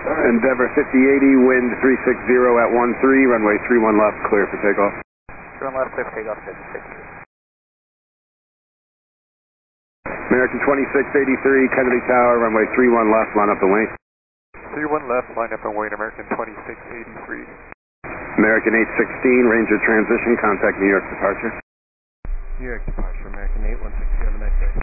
Endeavor 5080, wind 360 at 13, runway 31 left, clear for takeoff. 31 left, clear for takeoff, 56. American 2683, Kennedy Tower, runway 31 left, line up and wait. 31 left, line up and wait, American 2683. American 816, Ranger transition, contact New York departure. New York departure, American 8160, have a nice day.